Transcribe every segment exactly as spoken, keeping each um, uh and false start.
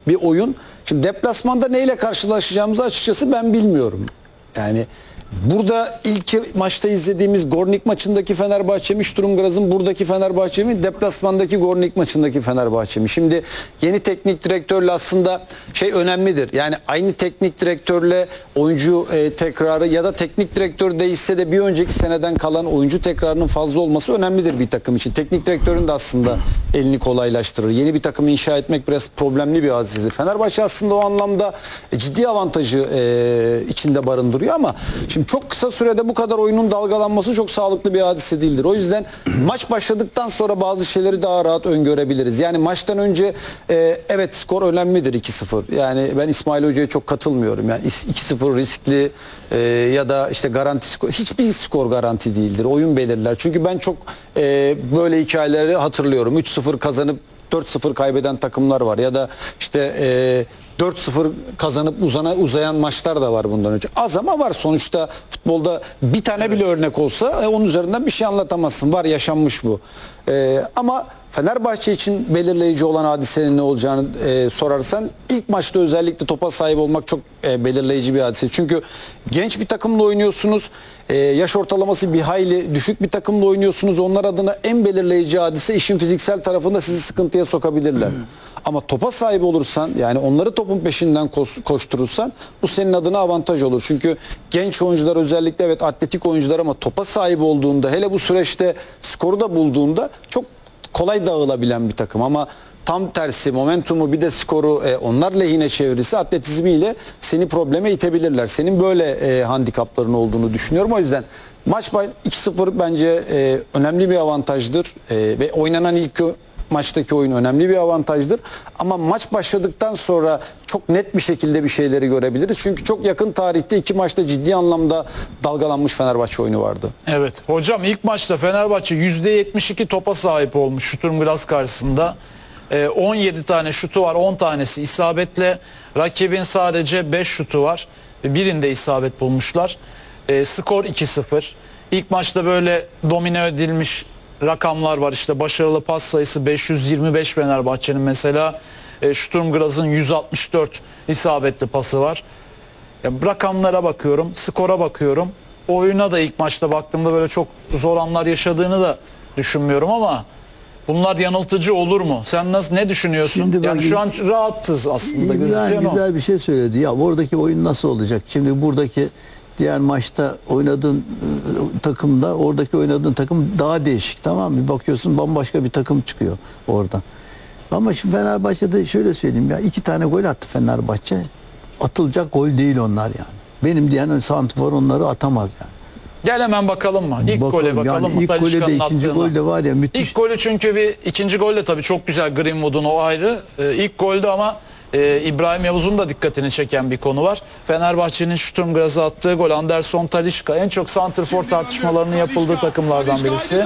bir oyun. Şimdi deplasmanda neyle karşılaşacağımızı açıkçası ben bilmiyorum. Yani burada ilk maçta izlediğimiz Gornik maçındaki Fenerbahçe mi, Sturm Graz'ın buradaki Fenerbahçe mi, deplasmandaki Gornik maçındaki Fenerbahçe mi? Şimdi yeni teknik direktörle aslında şey önemlidir. Yani aynı teknik direktörle oyuncu e, tekrarı ya da teknik direktör değişse de bir önceki seneden kalan oyuncu tekrarının fazla olması önemlidir bir takım için. Teknik direktörün de aslında elini kolaylaştırır. Yeni bir takım inşa etmek biraz problemli bir hadisedir. Fenerbahçe aslında o anlamda ciddi avantajı e, içinde barındırıyor ama şimdi çok kısa sürede bu kadar oyunun dalgalanması çok sağlıklı bir hadise değildir. O yüzden maç başladıktan sonra bazı şeyleri daha rahat öngörebiliriz. Yani maçtan önce e, evet skor önemlidir iki sıfır. Yani ben İsmail Hoca'ya çok katılmıyorum. Yani iki sıfır riskli e, ya da işte garanti skor. Hiçbir skor garanti değildir. Oyun belirler. Çünkü ben çok e, böyle hikayeleri hatırlıyorum. üç sıfır kazanıp dört sıfır kaybeden takımlar var ya da işte e, dört sıfır kazanıp uzana uzayan maçlar da var bundan önce. Az ama var sonuçta futbolda bir tane evet. bile örnek olsa e, onun üzerinden bir şey anlatamazsın. Var, yaşanmış bu. E, ama Fenerbahçe için belirleyici olan hadisenin ne olacağını e, sorarsan ilk maçta özellikle topa sahip olmak çok e, belirleyici bir hadise. Çünkü genç bir takımla oynuyorsunuz. E, yaş ortalaması bir hayli düşük bir takımla oynuyorsunuz. Onlar adına en belirleyici hadise işin fiziksel tarafında sizi sıkıntıya sokabilirler. Hmm. Ama topa sahip olursan, yani onları topun peşinden koşturursan bu senin adına avantaj olur. Çünkü genç oyuncular özellikle evet atletik oyuncular ama topa sahip olduğunda, hele bu süreçte skoru da bulduğunda çok kolay dağılabilen bir takım. Ama tam tersi momentumu bir de skoru e, onlar lehine çevirirse atletizmiyle seni probleme itebilirler. Senin böyle e, handikapların olduğunu düşünüyorum. O yüzden maç iki sıfır bence e, önemli bir avantajdır. E, ve oynanan ilk maçtaki oyun önemli bir avantajdır. Ama maç başladıktan sonra çok net bir şekilde bir şeyleri görebiliriz. Çünkü çok yakın tarihte iki maçta ciddi anlamda dalgalanmış Fenerbahçe oyunu vardı. Evet. Hocam ilk maçta Fenerbahçe yüzde yetmiş iki topa sahip olmuş Sturm Graz karşısında. Ee, on yedi tane şutu var. on tanesi isabetle. Rakibin sadece beş şutu var. Birinde isabet bulmuşlar. Ee, skor iki sıfır. İlk maçta böyle domine edilmiş rakamlar var. İşte başarılı pas sayısı beş yüz yirmi beş Fenerbahçe'nin mesela. E, Sturm Graz'ın yüz altmış dört isabetli pası var. Ya, rakamlara bakıyorum, skora bakıyorum. Oyuna da ilk maçta baktığımda böyle çok zor anlar yaşadığını da düşünmüyorum ama bunlar yanıltıcı olur mu? Sen nasıl, ne düşünüyorsun? Şimdi yani şu an rahatsız aslında. Yani güzel bir şey söyledi. Ya oradaki oyun nasıl olacak? Şimdi buradaki diğer maçta oynadığın e, takımda oradaki oynadığın takım daha değişik, tamam mı? Bir bakıyorsun bambaşka bir takım çıkıyor oradan. Ama şimdi Fenerbahçe'de şöyle söyleyeyim ya, iki tane gol attı Fenerbahçe. Atılacak gol değil onlar yani. Benim diyen santrfor onları atamaz yani. Gel hemen bakalım mı? İlk bakalım, gole bakalım yani mı? İlk golü de ikinci gol de var ya müthiş. İlk golü çünkü bir ikinci gol de tabii çok güzel, Greenwood'un o ayrı. Ee, ilk golde ama Ee, İbrahim Yavuz'un da dikkatini çeken bir konu var. Fenerbahçe'nin Sturm Graz'a attığı gol, Anderson Talisca en çok santrfor tartışmalarının yapıldığı takımlardan birisi.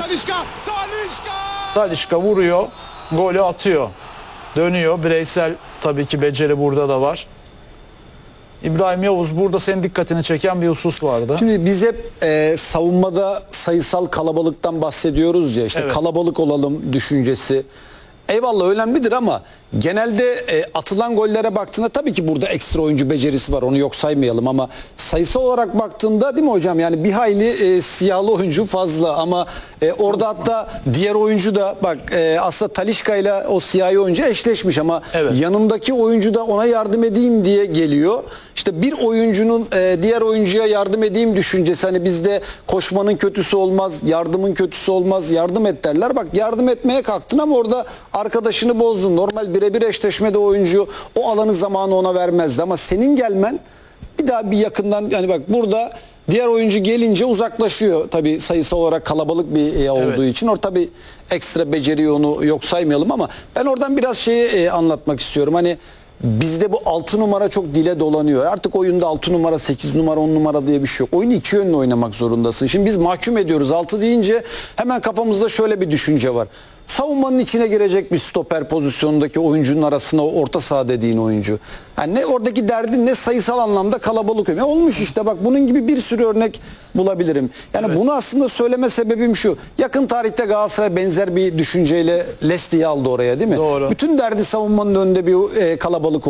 Talisca vuruyor, golü atıyor. Dönüyor. Bireysel tabii ki beceri burada da var. İbrahim Yavuz, burada senin dikkatini çeken bir husus vardı. Şimdi biz hep e, savunmada sayısal kalabalıktan bahsediyoruz ya, işte evet. Kalabalık olalım düşüncesi. Eyvallah önemlidir ama genelde e, atılan gollere baktığında tabii ki burada ekstra oyuncu becerisi var, onu yok saymayalım ama sayısı olarak baktığında değil mi hocam, yani bir hayli e, siyahlı oyuncu fazla ama e, orada hatta diğer oyuncu da bak e, aslında Talisca ile o siyahi oyuncu eşleşmiş ama evet. Yanındaki oyuncu da ona yardım edeyim diye geliyor. İşte bir oyuncunun e, diğer oyuncuya yardım edeyim düşüncesi, hani bizde koşmanın kötüsü olmaz, yardımın kötüsü olmaz, yardım et derler. Bak yardım etmeye kalktın ama orada arkadaşını bozdun. Normal birebir eşleşmede oyuncu o alanı zamanı ona vermezdi ama senin gelmen bir daha bir yakından, yani bak burada diğer oyuncu gelince uzaklaşıyor tabii, sayısı olarak kalabalık bir e, olduğu evet. için. Orada tabii ekstra beceriyi onu yok saymayalım ama ben oradan biraz şeyi e, anlatmak istiyorum. Hani bizde bu altı numara çok dile dolanıyor. Artık oyunda altı numara, sekiz numara, on numara diye bir şey yok. Oyunu iki yönlü oynamak zorundasın. Şimdi biz mahkum ediyoruz. altı deyince hemen kafamızda şöyle bir düşünce var. Savunmanın içine girecek bir stoper pozisyonundaki oyuncunun arasına orta saha dediğin oyuncu. Yani ne oradaki derdin ne sayısal anlamda kalabalık. Yani olmuş işte, bak bunun gibi bir sürü örnek bulabilirim. Yani evet. Bunu aslında söyleme sebebim şu. Yakın tarihte Galatasaray benzer bir düşünceyle Leslie'yi aldı oraya, değil mi? Doğru. Bütün derdi savunmanın önünde bir e, kalabalık